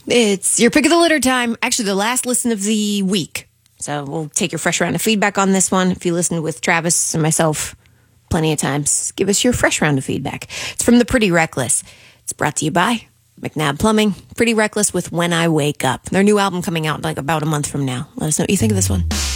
It's your pick of the litter time. Actually, the last listen of the week. So we'll take your fresh round of feedback on this one. If you listened with Travis and myself plenty of times, give us your fresh round of feedback. It's from The Pretty Reckless. It's brought to you by McNabb Plumbing. Pretty Reckless with When I Wake Up. Their new album coming out like about a month from now. Let us know what you think of this one.